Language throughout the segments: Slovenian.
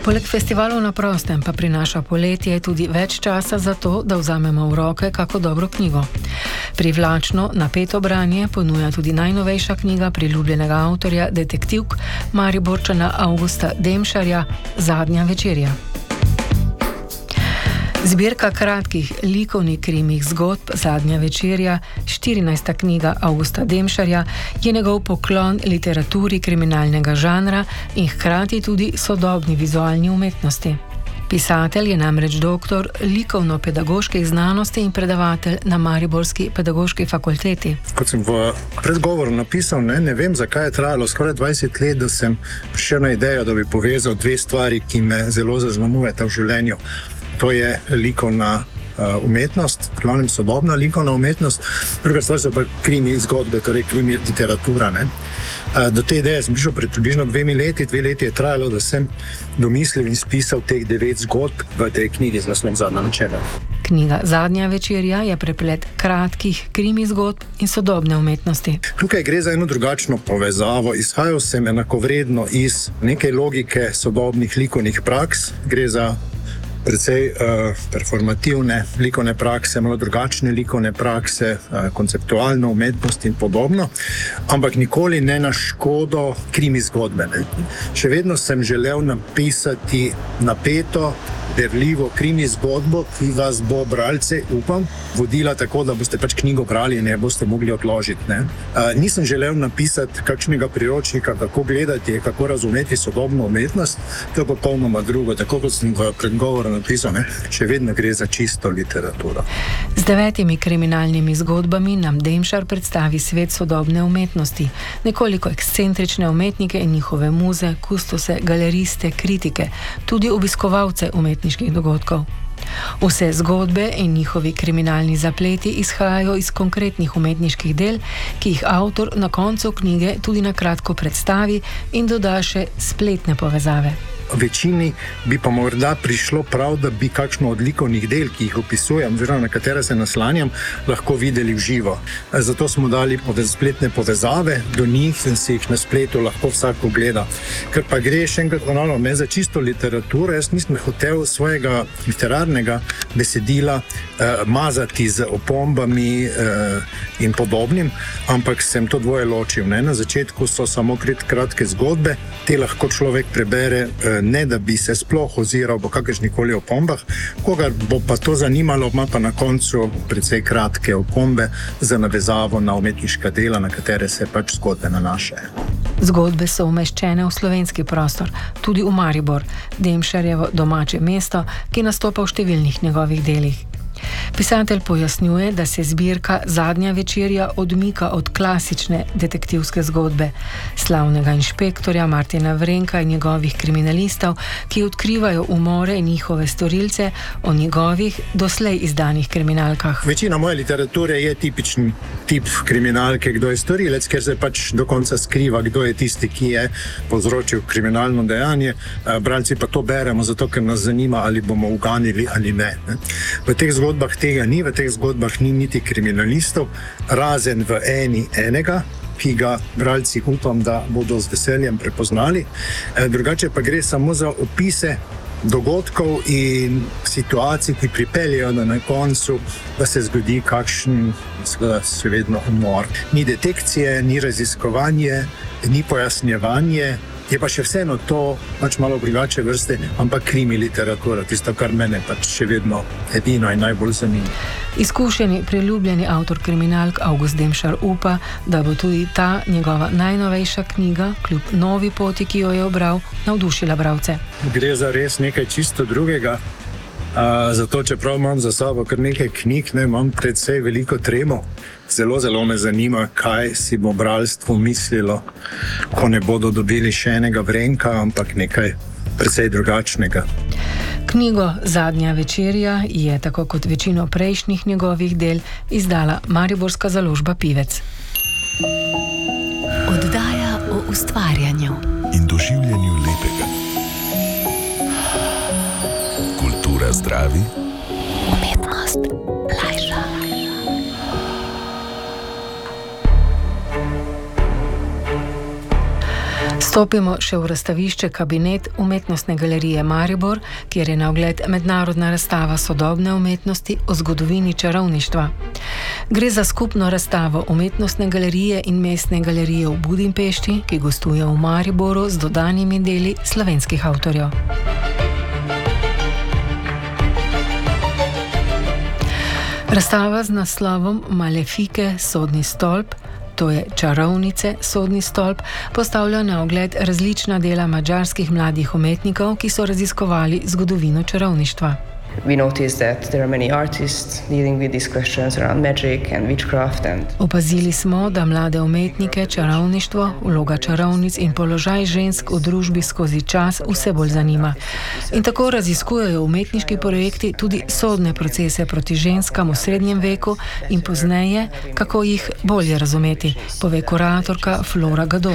Poleg festivalov na prostem pa prinaša poletje tudi več časa za to, da vzamemo v roke kako dobro knjigo. Privlačno, napeto branje ponuja tudi najnovejša knjiga priljubljenega avtorja, detektivk Mariborčana Avgusta Demšarja Zadnja večerja. Zbirka kratkih likovnih krimih zgodb Zadnja večerja, 14. knjiga Avgusta Demšarja, je njegov poklon literaturi kriminalnega žanra in hkrati tudi sodobni vizualni umetnosti. Pisatelj je namreč doktor likovno-pedagoških znanosti in predavatelj na Mariborski pedagoški fakulteti. Kot sem v predgovoru napisal, ne vem, zakaj je trajalo skoraj 20 let, da sem prišel na idejo, da bi povezal dve stvari, ki me zelo zaznamujeta v življenju. To je likovna umetnost, glavnem sodobna likovna umetnost, druga stvar so pa krimi zgodbe, torej krimi literatura. Do te ideje sem prišel pred približno 2 leti. 2 leti je trajalo, da sem domislil in spisal teh 9 zgodb v tej knjigi z naslovom Zadnja večerja. Knjiga Zadnja večerja je preplet kratkih krimi zgodb in sodobne umetnosti. Tukaj gre za eno drugačno povezavo. Izhajal sem enakovredno iz neke logike sodobnih likovnih praks. Gre za precej performativne likovne prakse, malo drugačne likovne prakse, konceptualno umetnost in podobno, ampak nikoli ne na škodo krimi zgodbe. Še vedno sem želel napisati napeto, berljivo krimi zgodbo, ki vas bo bralce, upam, vodila tako, da boste pač knjigo brali in ne boste mogli odložiti. Nisem želel napisati kakšnega priročnika, kako gledati, kako razumeti sodobno umetnost, to je popolnoma drugo. Tako kot sem v predgovoru napisal, še vedno gre za čisto literaturo. Z 9 kriminalnimi zgodbami nam Demšar predstavi svet sodobne umetnosti, nekoliko ekscentrične umetnike in njihove muze, kustose, galeriste, kritike, tudi obiskovalce umetniških dogodkov. Vse zgodbe in njihovi kriminalni zapleti izhajajo iz konkretnih umetniških del, ki jih avtor na koncu knjige tudi na kratko predstavi in doda še spletne povezave. Večini bi pa morda prišlo prav, da bi kakšno od likovnih del, ki jih opisujem, oziroma na katere se naslanjam, lahko videli v živo. Zato smo dali spletne povezave do njih in si jih na spletu lahko vsak pogleda. Ker pa gre še enkrat ponovno za čisto literaturo, jaz nisem hotel svojega literarnega besedila mazati z opombami in podobnim, ampak sem to dvoje ločil. Na začetku so samo kratke zgodbe, te lahko človek prebere, ne da bi se sploh oziral po kakršnikoli opombah. Kogar bo pa to zanimalo, ima pa na koncu precej kratke opombe za navezavo na umetniška dela, na katere se pač zgodbe nanašajo. Zgodbe so umeščene v slovenski prostor, tudi v Maribor, Demšarjevo domače mesto, ki nastopa v številnih njegovih delih. Pisatelj pojasnjuje, da se zbirka Zadnja večerja odmika od klasične detektivske zgodbe slavnega inšpektorja Martina Vrenka in njegovih kriminalistov, ki odkrivajo umore in njihove storilce, o njegovih doslej izdanih kriminalkah. Večina moje literature je tipičen tip kriminalke, kdo je storilec, ker se pač do konca skriva, kdo je tisti, ki je povzročil kriminalno dejanje. Bralci pa to beremo, zato ker nas zanima, ali bomo uganili ali ne. V teh zgodbah tega ni, v teh zgodbah ni niti kriminalistov, razen v enega, ki ga bralci upam, da bodo z veseljem prepoznali. Drugače pa gre samo za opise dogodkov in situacij, ki pripeljejo na koncu, da se zgodi kakšen seveda umor. Ni detekcije, ni raziskovanje, ni pojasnjevanje, je pa še vseeno to pač malo drugače vrste, ampak krimi literatura, tisto, kar mene pač še vedno edino in najbolj zanima. Izkušeni, priljubljeni avtor kriminalk Avgust Demšar upa, da bo tudi ta njegova najnovejša knjiga, kljub novi poti, ki jo je obral, navdušila bralce. Gre za res nekaj čisto drugega. Zato, čeprav imam za sabo kar nekaj knjig, imam predvsej veliko tremo. Zelo me zanima, kaj si bo bralstvo mislilo, ko ne bodo dobili še enega Vrenka, ampak nekaj precej drugačnega. Knjigo Zadnja večerja je, tako kot večino prejšnjih njegovih del, izdala mariborska založba Pivec. Oddaja o ustvarjanju in doživljanju lepega. Kultura zdravi, umetnost lajša. Stopimo še v razstavišče Kabinet Umetnostne galerije Maribor, kjer je na ogled mednarodna razstava sodobne umetnosti o zgodovini čarovništva. Gre za skupno razstavo Umetnostne galerije in Mestne galerije v Budimpešti, ki gostuje v Mariboru z dodanimi deli slovenskih avtorjev. Razstava z naslovom Malefike sodni stolp, to je Čarovnice sodni stolp, postavlja na ogled različna dela madžarskih mladih umetnikov, ki so raziskovali zgodovino čarovništva. Opazili smo, da mlade umetnike čarovništvo, vloga čarovnic in položaj žensk v družbi skozi čas vse bolj zanima. In tako raziskujejo umetniški projekti tudi sodne procese proti ženskam v srednjem veku in pozneje, kako jih bolje razumeti, pove kuratorka Flora Gado.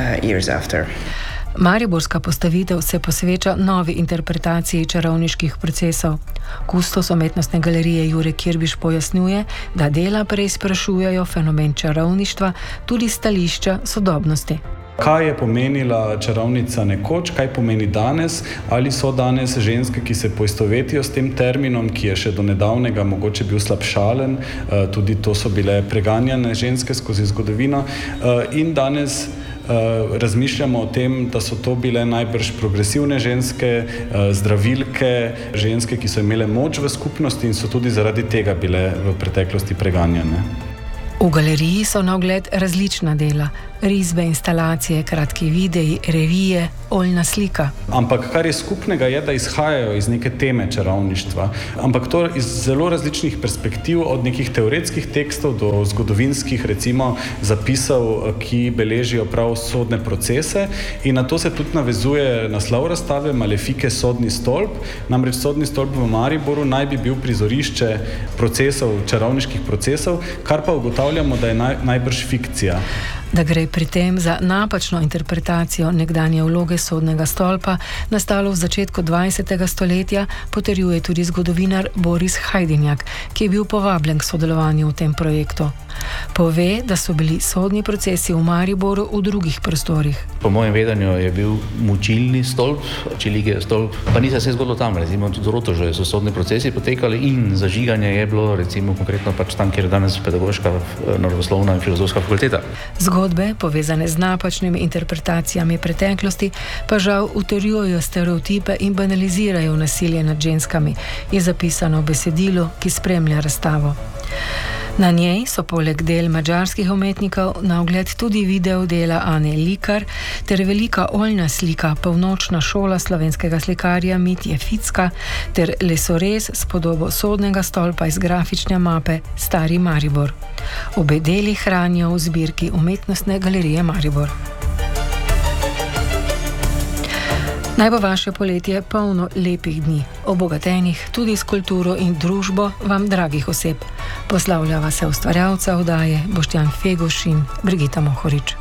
Mariborska postavitev se posveča novi interpretaciji čarovniških procesov. Kustos Umetnostne galerije Jure Kirbiš pojasnjuje, da dela preizprašujejo fenomen čarovništva tudi s stališča sodobnosti. Kaj je pomenila čarovnica nekoč, kaj pomeni danes, ali so danes ženske, ki se poistovetijo s tem terminom, ki je še do nedavnega mogoče bil slabšalen, tudi to so bile preganjane ženske skozi zgodovino, in danes razmišljamo o tem, da so to bile najbrž progresivne ženske, zdravilke, ženske, ki so imele moč v skupnosti in so tudi zaradi tega bile v preteklosti preganjane. V galeriji so na ogled različna dela, risbe, instalacije, kratki videi, revije, oljna slika. Ampak kar je skupnega je, da izhajajo iz neke teme čarovništva. Ampak to iz zelo različnih perspektiv, od nekih teoretskih tekstov do zgodovinskih, recimo, zapisov, ki beležijo prav sodne procese. In na to se tudi navezuje naslov razstave Malefike sodni stolp. Namreč sodni stolp v Mariboru naj bi bil prizorišče procesov, čarovniških procesov, kar pa ugotavljamo, da je najbrž fikcija. Da gre pri tem za napačno interpretacijo nekdanje vloge sodnega stolpa, nastalo v začetku 20. stoletja, potrjuje tudi zgodovinar Boris Hajdinjak, ki je bil povabljen k sodelovanju v tem projektu. Pove, da so bili sodni procesi v Mariboru v drugih prostorih. Po mojem vedenju je bil mučilni stolp, Čilige stolp, pa ni se zgodilo tam, recimo tudi v Rotožu so sodni procesi potekali in zažiganje je bilo, recimo konkretno pač tam, kjer je danes pedagoška, naravoslovna in filozofska fakulteta. Zgodbe, povezane z napačnimi interpretacijami preteklosti, pa žal utrjujejo stereotipe in banalizirajo nasilje nad ženskami, je zapisano v besedilu, ki spremlja razstavo. Na njej so poleg del madžarskih umetnikov na ogled tudi video dela Ane Likar ter velika oljna slika Polnočna šola slovenskega slikarja Mitje Ficka ter lesorez s podobo sodnega stolpa iz grafične mape Stari Maribor. Obe deli hranijo v zbirki Umetnostne galerije Maribor. Naj bo vaše poletje polno lepih dni, obogatenih tudi s kulturo in družbo vam dragih oseb. Poslavljava se ustvarjalca oddaje Boštjan Feguš in Brigita Mohorič.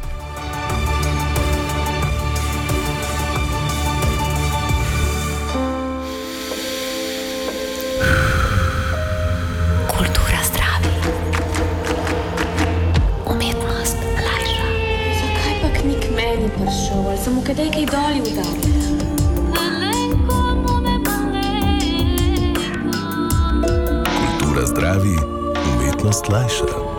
Kultura zdravi. Umetnost lajša. Zakaj pa ni k meni prišel, ali sem mu kaj doli udal? Kultura zdravi, umetnost lajša.